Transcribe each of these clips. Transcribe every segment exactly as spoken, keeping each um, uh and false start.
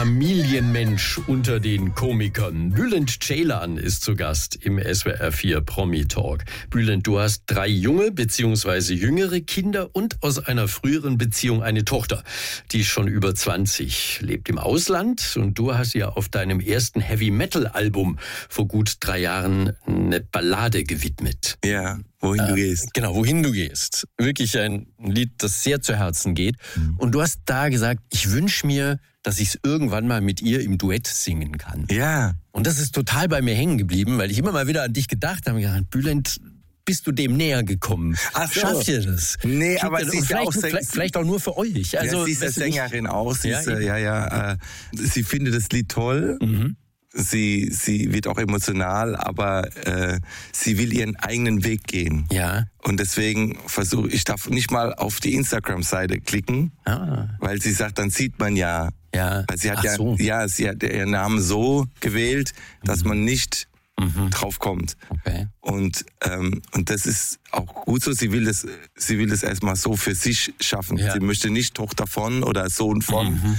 Familienmensch unter den Komikern. Bülent Ceylan ist zu Gast im S W R vier Promi Talk. Bülent, du hast drei junge bzw. jüngere Kinder und aus einer früheren Beziehung eine Tochter. Die ist schon über zwanzig, lebt im Ausland und du hast ihr auf deinem ersten Heavy-Metal-Album vor gut drei Jahren eine Ballade gewidmet. Ja, wohin äh, du gehst. Genau, wohin du gehst. Wirklich ein Lied, das sehr zu Herzen geht. Mhm. Und du hast da gesagt, ich wünsche mir, dass ich es irgendwann mal mit ihr im Duett singen kann. Ja. Und das ist total bei mir hängen geblieben, weil ich immer mal wieder an dich gedacht habe, gedacht, Bülent, bist du dem näher gekommen? Ach so. Schafft ihr das? Nee, Kriegt aber ihr, sie ist vielleicht, ja auch vielleicht, vielleicht auch nur für euch. Also, ja, sie ist ja Sängerin auch. Sie ja, ist, ja, ja, äh, sie findet das Lied toll. Mhm. Sie, sie wird auch emotional, aber äh, sie will ihren eigenen Weg gehen. Ja. Und deswegen versuche ich, darf nicht mal auf die Instagram-Seite klicken, ah. weil sie sagt, dann sieht man ja. Ja. Weil sie hat Ach ja, so. ja, sie hat ihren Namen so gewählt, dass mhm. man nicht mhm. drauf kommt. Okay. Und ähm, und das ist auch gut so. Sie will das, sie will das erstmal so für sich schaffen. Ja. Sie möchte nicht Tochter von oder Sohn von. Mhm.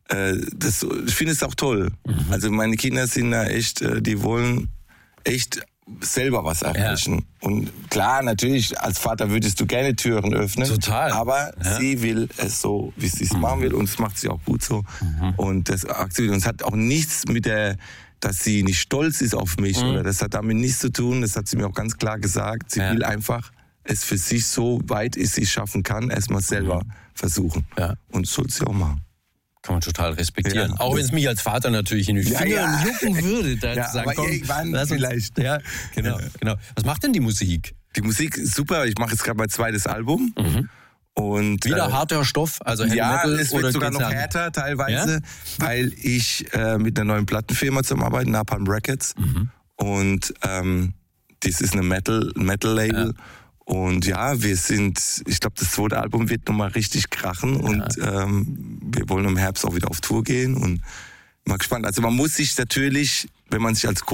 Das, ich finde es auch toll. Mhm. Also meine Kinder sind da echt, die wollen echt selber was erreichen. Ja. Und klar, natürlich, als Vater würdest du gerne Türen öffnen. Total. Aber ja. sie will es so, wie sie es mhm. machen will. Und es macht sie auch gut so. Mhm. Und das akzeptiert. Und es hat auch nichts mit der, dass sie nicht stolz ist auf mich. Mhm. Oder das hat damit nichts zu tun. Das hat sie mir auch ganz klar gesagt. Sie ja. will einfach es für sich so weit es sie schaffen kann, erstmal selber mhm. versuchen. Ja. Und soll sie auch machen. Kann man total respektieren. Ja. Auch wenn es mich als Vater natürlich in die Finger ja, ja. jucken würde, da ja, zu sagen, aber komm, irgendwann lass uns, vielleicht. Ja, genau, ja. genau. Was macht denn die Musik? Die Musik ist super. Ich mache jetzt gerade mein zweites Album. Mhm. Und, Wieder äh, harter Stoff, also Heavy ja, Metal, es wird oder sogar noch härter teilweise, ja? weil ich äh, mit einer neuen Plattenfirma zusammenarbeite, Napalm Records. Mhm. Und ähm, das ist eine Metal, Metal Label. Ja. Und ja, wir sind, ich glaube, das zweite Album wird nochmal richtig krachen ja. und ähm, wir wollen im Herbst auch wieder auf Tour gehen und mal gespannt. Also man muss sich natürlich, wenn man sich als